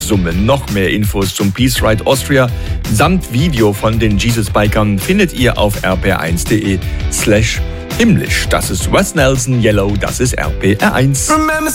Summen. Noch mehr Infos zum Peace Ride Austria samt Video von den Jesus-Bikern findet ihr auf rpr1.de/himmlisch. Das ist Wes Nelson, Yellow, das ist RPR1.